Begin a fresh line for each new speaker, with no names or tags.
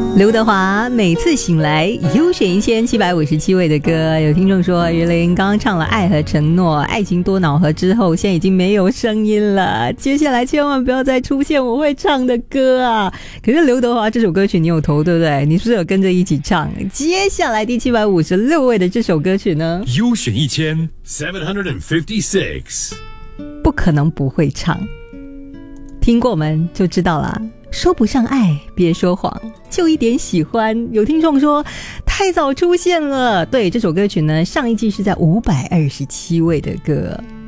刘德华每次醒来优选1757位的歌。有听众说于林刚刚唱了爱和承诺，爱情多恼河之后现在已经没有声音了，接下来千万不要再出现我会唱的歌啊。可是刘德华这首歌曲你有投对不对？你是不是有跟着一起唱？接下来第756位的这首歌曲呢，
优选1756，
不可能不会唱，听过我们就知道啦。说不上爱别说谎，就一点喜欢。有听众说太早出现了，对，这首歌曲呢上一季是在527位的歌。